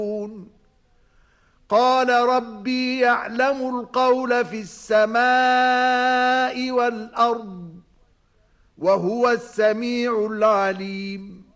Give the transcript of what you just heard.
قال ربي يعلم القول في السماء والأرض وهو السميع العليم